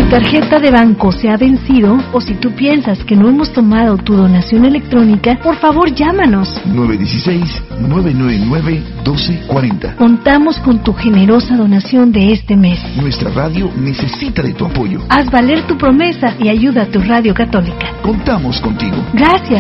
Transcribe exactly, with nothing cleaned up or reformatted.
tarjeta de banco se ha vencido o si tú piensas que no hemos tomado tu donación electrónica, por favor llámanos. nueve uno seis, nueve nueve nueve, uno dos cuatro cero. Contamos con tu generosa donación de este mes. Nuestra radio necesita de tu apoyo. Haz valer tu promesa y ayuda a tu radio católica. Contamos contigo. Gracias.